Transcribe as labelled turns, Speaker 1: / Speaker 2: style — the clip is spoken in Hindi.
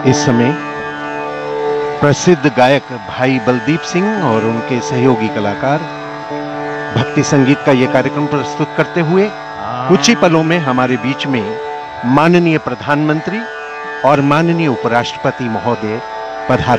Speaker 1: इस समय प्रसिद्ध गायक भाई बलदीप सिंह और उनके सहयोगी कलाकार भक्ति संगीत का ये कार्यक्रम प्रस्तुत करते हुए कुछ ही पलों में हमारे बीच में माननीय प्रधानमंत्री और माननीय उपराष्ट्रपति महोदय पधार